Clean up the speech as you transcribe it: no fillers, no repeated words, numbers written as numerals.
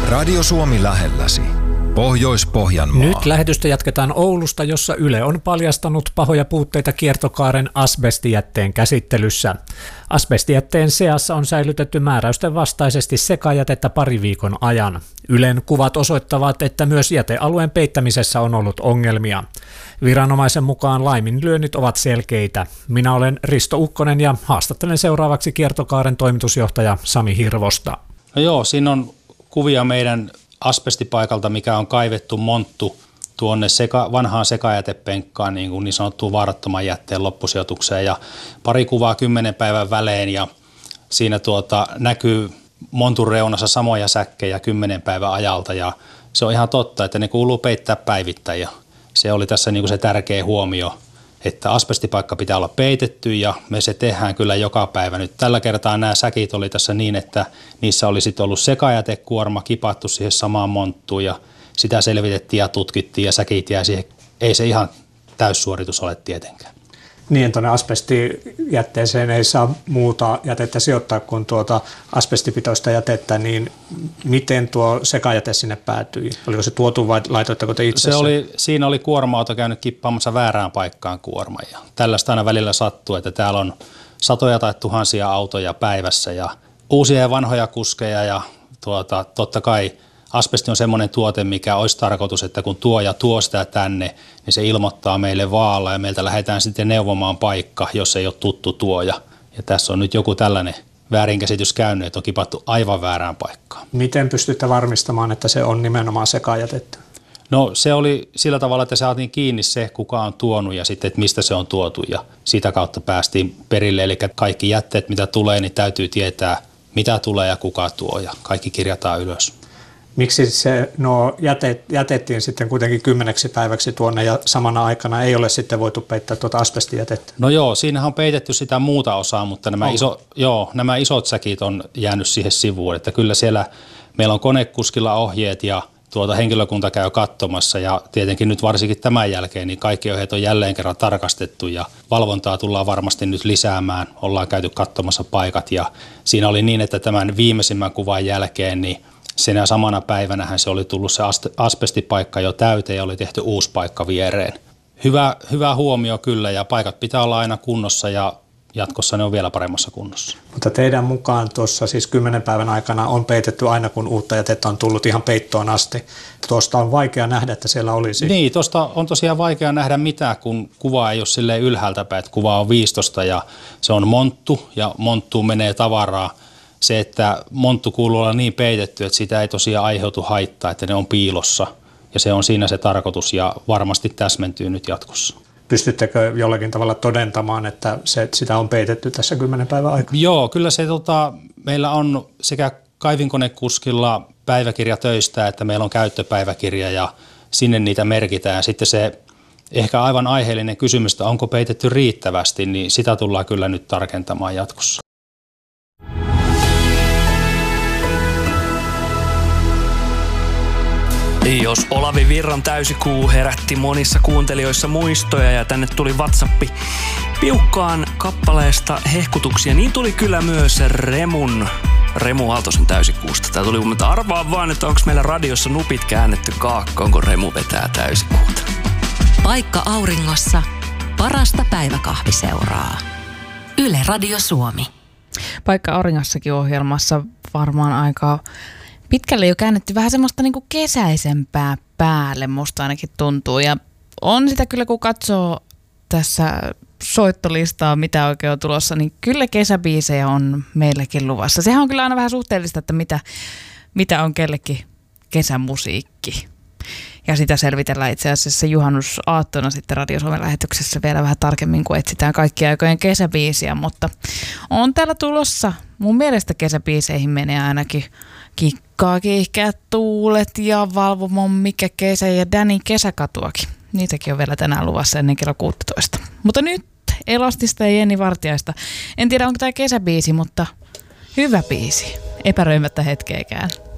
Radio Suomi lähelläsi. Pohjois-Pohjanmaa. Nyt lähetystä jatketaan Oulusta, jossa Yle on paljastanut pahoja puutteita kiertokaaren asbestijätteen käsittelyssä. Asbestijätteen seassa on säilytetty määräysten vastaisesti sekajätettä pari viikon ajan. Ylen kuvat osoittavat, että myös jätealueen peittämisessä on ollut ongelmia. Viranomaisen mukaan laiminlyönnit ovat selkeitä. Minä olen Risto Ukkonen ja haastattelen seuraavaksi kiertokaaren toimitusjohtaja Sami Hirvosta. No joo, siinä on kuvia meidän asbestipaikalta, mikä on kaivettu monttu tuonne vanhaan sekajätepenkkaan, niin sanottuun vaarattoman jätteen loppusijoitukseen, ja pari kuvaa 10 päivän välein, ja siinä näkyy montun reunassa samoja säkkejä 10 päivän ajalta, ja se on ihan totta, että ne kuuluu peittää päivittäin, ja se oli tässä se tärkeä huomio, että asbestipaikka pitää olla peitetty, ja me se tehdään kyllä joka päivä. Nyt tällä kertaa nämä säkit oli tässä niin, että niissä oli sitten ollut sekajätekuorma kipattu siihen samaan monttuun, ja sitä selvitettiin ja tutkittiin, ja säkit jäi siihen. Ei se ihan täyssuoritus ole tietenkään. Niin, tuonne asbestijätteeseen ei saa muuta jätettä sijoittaa kuin asbestipitoista jätettä, niin miten tuo sekajäte sinne päätyi? Oliko se tuotu vai laitoitteko te itse? Siinä oli kuorma-auto käynyt kippaamassa väärään paikkaan kuorman, ja tällaista aina välillä sattuu, että täällä on satoja tai tuhansia autoja päivässä ja uusia ja vanhoja kuskeja, ja totta kai asbesti on semmoinen tuote, mikä olisi tarkoitus, että kun tuoja tuo sitä tänne, niin se ilmoittaa meille vaalla, ja meiltä lähdetään sitten neuvomaan paikka, jos ei ole tuttu tuoja. Ja tässä on nyt joku tällainen väärinkäsitys käynyt, että on kipattu aivan väärään paikkaan. Miten pystytte varmistamaan, että se on nimenomaan sekajätettä? No se oli sillä tavalla, että saatiin kiinni se, kuka on tuonut ja sitten, että mistä se on tuotu, ja sitä kautta päästiin perille. Eli kaikki jätteet, mitä tulee, niin täytyy tietää, mitä tulee ja kuka tuo, ja kaikki kirjataan ylös. Miksi jätettiin sitten kuitenkin 10 päiväksi tuonne ja samana aikana ei ole sitten voitu peittää tuota asbestijätettä? No joo, siinähän on peitetty sitä muuta osaa, mutta nämä isot säkit on jäänyt siihen sivuun. Että kyllä siellä meillä on konekuskilla ohjeet ja henkilökunta käy katsomassa, ja tietenkin nyt varsinkin tämän jälkeen niin kaikki ohjeet on jälleen kerran tarkastettu, ja valvontaa tullaan varmasti nyt lisäämään. Ollaan käyty katsomassa paikat, ja siinä oli niin, että tämän viimeisimmän kuvan jälkeen niin senä samana päivänähän se oli tullut se asbestipaikka jo täyteen ja oli tehty uusi paikka viereen. Hyvä huomio kyllä, ja paikat pitää olla aina kunnossa, ja jatkossa ne on vielä paremmassa kunnossa. Mutta teidän mukaan tuossa siis 10 päivän aikana on peitetty aina, kun uutta jätettä on tullut ihan peittoon asti. Tuosta on vaikea nähdä, että siellä olisi. Niin, tuosta on tosiaan vaikea nähdä mitään, kun kuva ei ole silleen ylhäältä päin, että kuva on 15 ja se on monttu, ja monttuun menee tavaraa. Se, että monttu kuuluu olla niin peitetty, että sitä ei tosiaan aiheutu haittaa, että ne on piilossa, ja se on siinä se tarkoitus, ja varmasti täsmentyy nyt jatkossa. Pystyttekö jollakin tavalla todentamaan, että sitä on peitetty tässä 10 päivän aikana? Joo, kyllä se meillä on sekä kaivinkonekuskilla päiväkirja töistä, että meillä on käyttöpäiväkirja, ja sinne niitä merkitään. Sitten se ehkä aivan aiheellinen kysymys, että onko peitetty riittävästi, niin sitä tullaan kyllä nyt tarkentamaan jatkossa. Jos Olavi Virran täysikuu herätti monissa kuuntelijoissa muistoja ja tänne tuli WhatsAppi piukkaan kappaleesta hehkutuksia, niin tuli kyllä myös Remu Aaltosen täysikuusta. Tää tuli, mutta arvaa vaan, että onko meillä radiossa nupit käännetty kaakkoon, kun Remu vetää täysikuuta. Paikka auringossa, parasta päiväkahviseuraa. Yle Radio Suomi. Paikka aurinkossakin ohjelmassa varmaan aika pitkälle jo käännetty vähän semmoista niinku kesäisempää päälle, musta ainakin tuntuu. Ja on sitä kyllä, kun katsoo tässä soittolistaa, mitä oikein on tulossa, niin kyllä kesäbiisejä on meilläkin luvassa. Sehän on kyllä aina vähän suhteellista, että mitä on kellekin kesämusiikki. Ja sitä selvitellään itse asiassa juhannusaattona sitten Radio Suomen lähetyksessä vielä vähän tarkemmin, kun etsitään kaikkia aikojen kesäbiisiä. Mutta on täällä tulossa, mun mielestä kesäbiiseihin menee ainakin Kikkaa, kiihkeät tuulet ja Valvomon Mikä kesä ja Dänin kesäkatuakin. Niitäkin on vielä tänään luvassa ennen kello 16. Mutta nyt Elostista ja Jenni Vartiaista. En tiedä, onko tämä kesäbiisi, mutta hyvä biisi. Epäröimättä hetkeäkään.